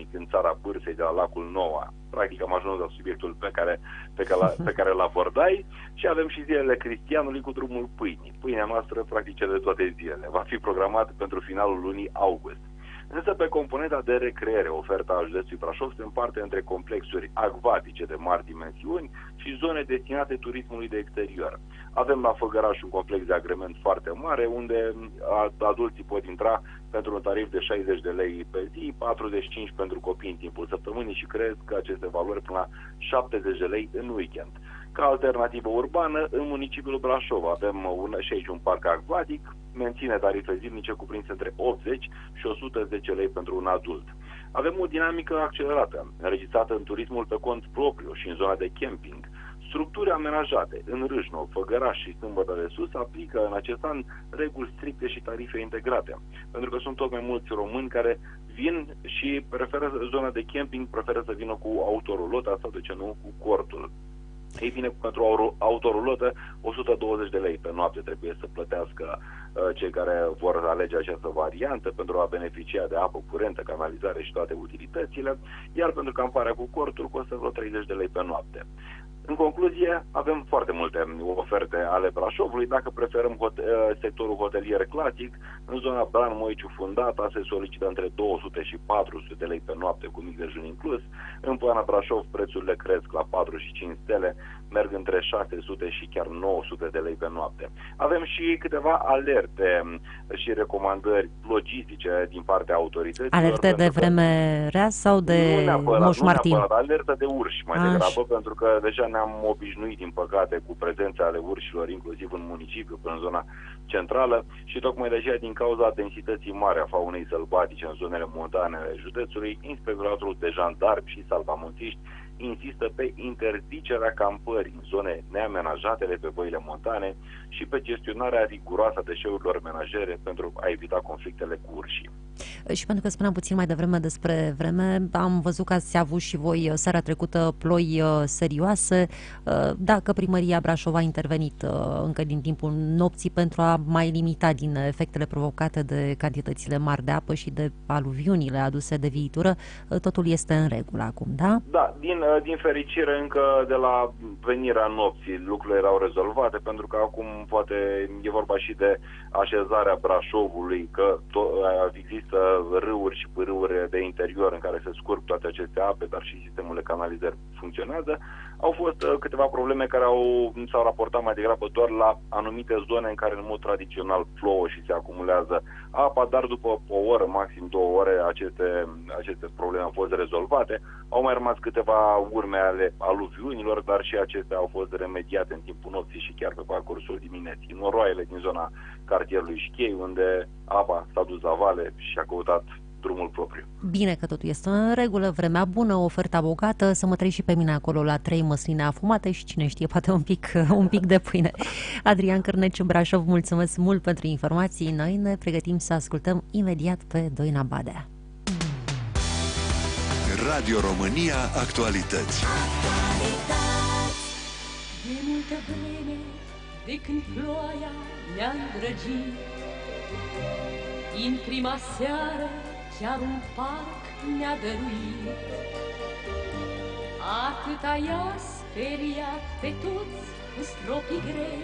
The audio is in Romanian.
din țara Bârsei, de la lacul Noua. Practic am ajuns la subiectul pe care îl abordai. Și avem și zilele Cristianului cu drumul pâinii. Pâinea noastră, practic, de toate zilele. Va fi programat pentru finalul lunii august. Însă pe componenta de recreere, oferta a județului Brașov se împarte între complexuri acvatice de mari dimensiuni și zone destinate turismului de exterior. Avem la Făgăraș un complex de agrement foarte mare, unde adulții pot intra pentru un tarif de 60 de lei pe zi, 45 pentru copii în timpul săptămânii și cresc aceste valori până la 70 de lei în weekend. Ca alternativă urbană, în municipiul Brașov avem și aici un parc acvatic, menține tarife zilnice cuprinse între 80 și 110 lei pentru un adult. Avem o dinamică accelerată, înregistrată în turismul pe cont propriu și în zona de camping. Structuri amenajate în Râșnov, Făgăraș și Sâmbătă de Sus aplică în acest an reguli stricte și tarife integrate, pentru că sunt tot mai mulți români care vin și preferă zona de camping, preferă să vină cu autorulota sau, de ce nu, cu cortul. Ei bine, pentru o autorulotă, 120 de lei pe noapte trebuie să plătească cei care vor alege această variantă pentru a beneficia de apă curentă, canalizare și toate utilitățile, iar pentru camparea cu cortul costă vreo 30 de lei pe noapte. În concluzie, avem foarte multe oferte ale Brașovului. Dacă preferăm sectorul hotelier clasic, în zona Bran, Moiciu, Fundata se solicită între 200 și 400 de lei pe noapte cu mic dejun inclus. În Poiana Brașov prețurile cresc la 4 și 5 stele, merg între 600 și chiar 900 de lei pe noapte. Avem și câteva alerte și recomandări logistice din partea autorităților. Alerte de vreme rea sau de Moș Martin? Nu neapărat, alertă de urși mai degrabă, pentru că deja ne-am obișnuit, din păcate, cu prezența ale urșilor, inclusiv în municipiu, până în zona centrală, și tocmai de aceea, din cauza densității mari a faunei sălbatice în zonele montane ale județului, Inspectoratul de Jandarmi și salvamontiști insistă pe interzicerea campării în zone neamenajate pe văile montane și pe gestionarea riguroasă a deșeurilor menajere pentru a evita conflictele cu urșii. Și pentru că spuneam puțin mai devreme despre vreme, am văzut că ați avut și voi seara trecută ploi serioase. Dacă Primăria Brașov a intervenit încă din timpul nopții pentru a mai limita din efectele provocate de cantitățile mari de apă și de aluviunile aduse de viitură, totul este în regulă acum, da? Da, din fericire, încă de la venirea nopții lucrurile erau rezolvate, pentru că acum poate e vorba și de așezarea Brașovului, că există râuri și pârâuri de interior în care se scurg toate aceste ape, dar și sistemul de canalizări funcționează. Au fost câteva probleme care s-au raportat mai degrabă doar la anumite zone în care în mod tradițional plouă și se acumulează apa, dar după o oră, maxim 2 ore, aceste probleme au fost rezolvate. Au mai rămas câteva urme ale aluviunilor, dar și acestea au fost remediate în timpul nopții și chiar pe parcursul dimineții. Noroaiele din zona cartierului Șchei, unde apa s-a dus la vale și a căutat drumul propriu. Bine că totul este în regulă, vremea bună, oferta bogată, să mă treci și pe mine acolo la 3 măsline afumate și cine știe, poate un pic de pâine. Adrian Cârneci, Brașov, mulțumesc mult pentru informații. Noi ne pregătim să ascultăm imediat pe Doina Badea. Radio România Actualități. De multă vreme de când ploaia ne-a îndrăgit, din prima seară chiar un parc ne-a dăruit. Atâta i-a speriat pe toți cu stropii grei,